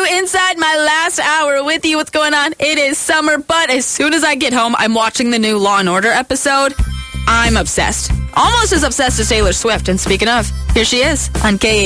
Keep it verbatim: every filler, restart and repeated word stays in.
you inside my last hour with you. What's going on? It is summer, but as soon as I get home, I'm watching the new Law and Order episode. I'm obsessed. Almost as obsessed as Taylor Swift. And speaking of, here she is on K